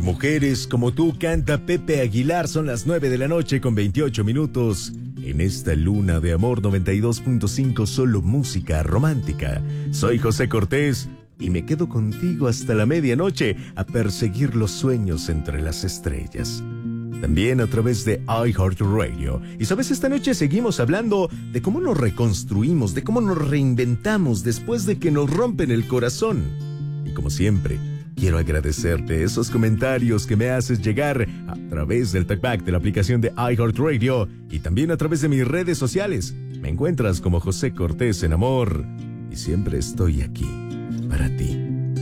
Mujeres como tú canta Pepe Aguilar. Son las 9 de la noche con 28 minutos. En esta luna de amor 92.5, solo música romántica. Soy José Cortés y me quedo contigo hasta la medianoche a perseguir los sueños entre las estrellas. También a través de iHeartRadio. Y sabes, esta noche seguimos hablando de cómo nos reconstruimos, de cómo nos reinventamos después de que nos rompen el corazón. Y como siempre, quiero agradecerte esos comentarios que me haces llegar a través del talkback de la aplicación de iHeartRadio y también a través de mis redes sociales. Me encuentras como José Cortés en Amor y siempre estoy aquí para ti.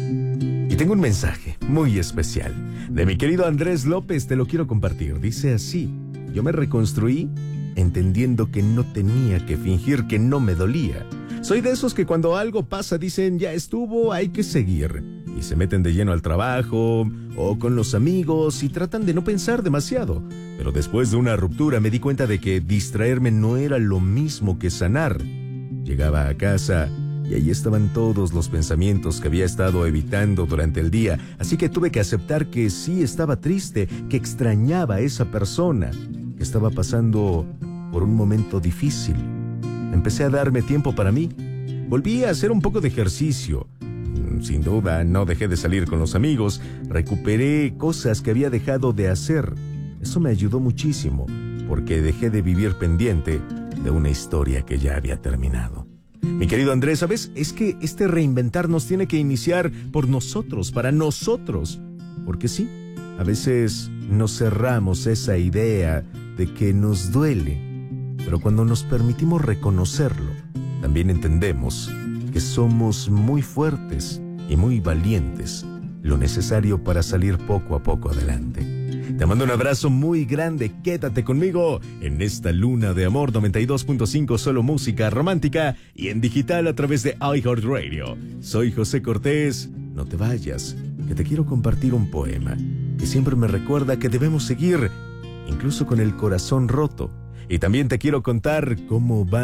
Y tengo un mensaje muy especial de mi querido Andrés López, te lo quiero compartir. Dice así: yo me reconstruí entendiendo que no tenía que fingir que no me dolía. Soy de esos que cuando algo pasa dicen, ya estuvo, hay que seguir. Y se meten de lleno al trabajo o con los amigos y tratan de no pensar demasiado. Pero después de una ruptura me di cuenta de que distraerme no era lo mismo que sanar. Llegaba a casa y ahí estaban todos los pensamientos que había estado evitando durante el día. Así que tuve que aceptar que sí estaba triste, que extrañaba a esa persona, que estaba pasando por un momento difícil. Empecé a darme tiempo para mí. Volví a hacer un poco de ejercicio. Sin duda, no dejé de salir con los amigos. Recuperé cosas que había dejado de hacer. Eso me ayudó muchísimo, porque dejé de vivir pendiente de una historia que ya había terminado. Mi querido Andrés, ¿sabes? Es que este reinventarnos tiene que iniciar por nosotros, para nosotros. Porque sí, a veces nos cerramos esa idea de que nos duele. Pero cuando nos permitimos reconocerlo, también entendemos que somos muy fuertes y muy valientes, lo necesario para salir poco a poco adelante. Te mando un abrazo muy grande, quédate conmigo en esta luna de amor 92.5, solo música romántica y en digital a través de iHeartRadio. Soy José Cortés, no te vayas, que te quiero compartir un poema que siempre me recuerda que debemos seguir, incluso con el corazón roto. Y también te quiero contar cómo va